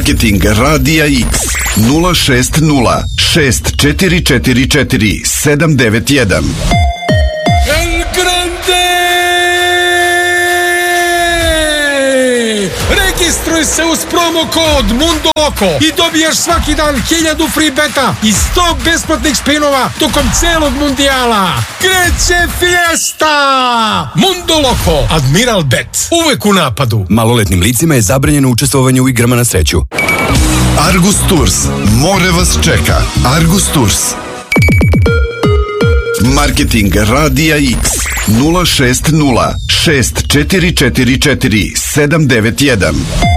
Marketing Radija X 060 6444 791. El Grande! Registruj se uz promo kod MUNDOLOCO i dobiješ svaki dan 1000 free beta i 100 besplatnih spinova tokom celog mundijala. Kreće fiesta! MUNDOLOCO, Admiral Bet, uvek u napadu. Maloletnim licima je zabranjeno učestvovanje u igrama na sreću. Argus Tours, more vas čeka. Argus Tours. Marketing Radija X 060 6444 791.